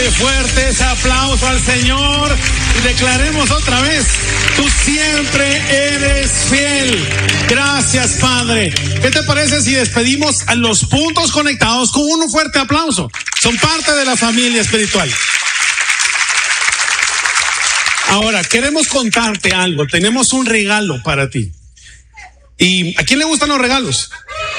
Dale fuerte ese aplauso al Señor y declaremos otra vez: tú siempre eres fiel. Gracias, Padre. ¿Qué te parece si despedimos a los puntos conectados con un fuerte aplauso? Son parte de la familia espiritual. Ahora, queremos contarte algo. Tenemos un regalo para ti. ¿Y a quién le gustan los regalos?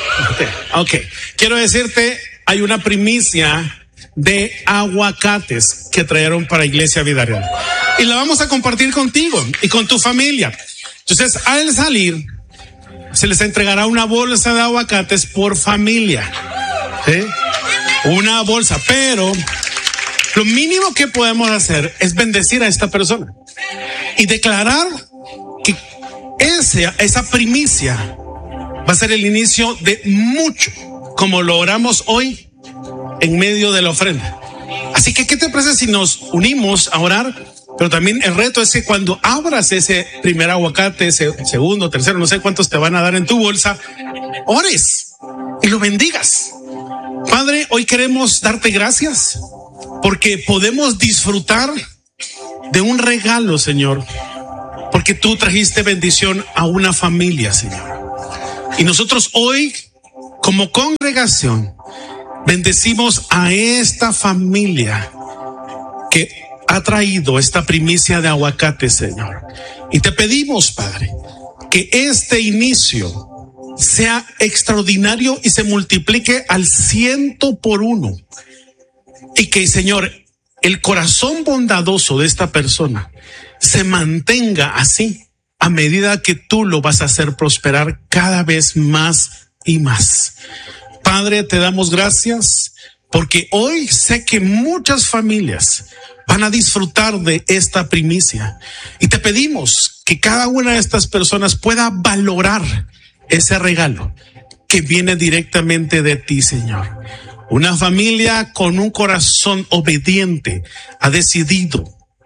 Ok. Quiero decirte, hay una primicia de aguacates que trajeron para Iglesia Vida Real. Y la vamos a compartir contigo y con tu familia. Entonces, al salir, se les entregará una bolsa de aguacates por familia. ¿Sí? Una bolsa, pero lo mínimo que podemos hacer es bendecir a esta persona y declarar que esa primicia va a ser el inicio de mucho, como lo oramos hoy en medio de la ofrenda. Así que, ¿qué te parece si nos unimos a orar? Pero también el reto es que cuando abras ese primer aguacate, ese segundo, tercero, no sé cuántos te van a dar en tu bolsa, ores y lo bendigas. Padre, hoy queremos darte gracias porque podemos disfrutar de un regalo, Señor, porque tú trajiste bendición a una familia, Señor. Y nosotros hoy, como congregación, bendecimos a esta familia que ha traído esta primicia de aguacate, Señor. Y te pedimos, Padre, que este inicio sea extraordinario y se multiplique al 100%. Y que, Señor, el corazón bondadoso de esta persona se mantenga así a medida que tú lo vas a hacer prosperar cada vez más y más. Padre, te damos gracias porque hoy sé que muchas familias van a disfrutar de esta primicia y te pedimos que cada una de estas personas pueda valorar ese regalo que viene directamente de ti, Señor. Una familia con un corazón obediente ha decidido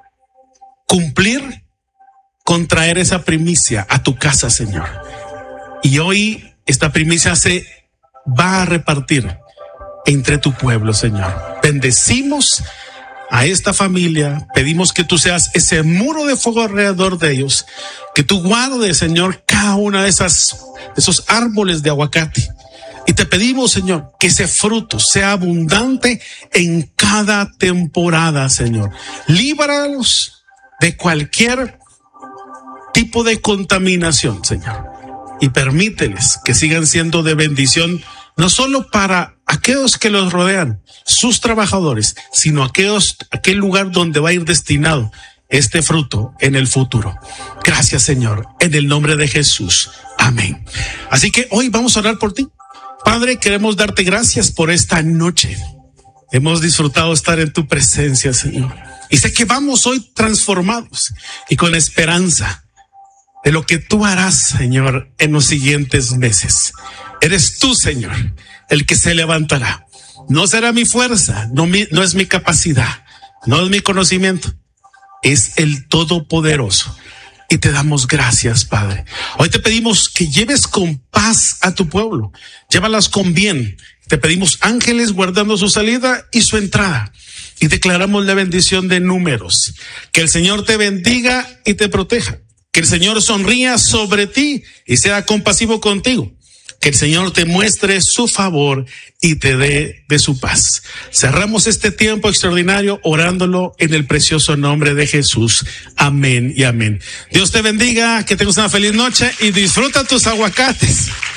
cumplir con traer esa primicia a tu casa, Señor. Y hoy esta primicia se va a repartir entre tu pueblo, Señor. Bendecimos a esta familia, pedimos que tú seas ese muro de fuego alrededor de ellos, que tú guardes, Señor, cada una de esos árboles de aguacate. Y te pedimos, Señor, que ese fruto sea abundante en cada temporada, Señor. Líbralos de cualquier tipo de contaminación, Señor. Y permíteles que sigan siendo de bendición, no solo para aquellos que los rodean, sus trabajadores, sino aquel lugar donde va a ir destinado este fruto en el futuro. Gracias, Señor, en el nombre de Jesús. Amén. Así que hoy vamos a orar por ti. Padre, queremos darte gracias por esta noche. Hemos disfrutado estar en tu presencia, Señor. Y sé que vamos hoy transformados y con esperanza de lo que tú harás, Señor, en los siguientes meses. Eres tú, Señor, el que se levantará. No será mi fuerza, no es mi capacidad, no es mi conocimiento. Es el Todopoderoso. Y te damos gracias, Padre. Hoy te pedimos que lleves con paz a tu pueblo. Llévalas con bien. Te pedimos ángeles guardando su salida y su entrada. Y declaramos la bendición de números. Que el Señor te bendiga y te proteja. Que el Señor sonría sobre ti y sea compasivo contigo. Que el Señor te muestre su favor y te dé de su paz. Cerramos este tiempo extraordinario orándolo en el precioso nombre de Jesús. Amén y amén. Dios te bendiga, que tengas una feliz noche y disfruta tus aguacates.